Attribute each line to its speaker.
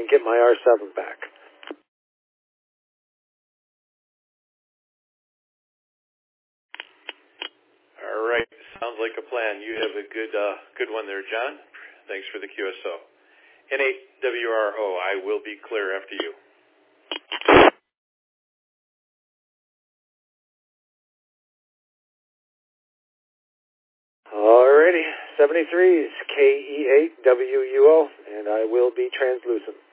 Speaker 1: and get my R7 back.
Speaker 2: All right. Sounds like a plan. You have a good one there, John. Thanks for the QSO. N8WRO, I will be clear after you.
Speaker 1: Alrighty, 73 is KE8WUO, and I will be translucent.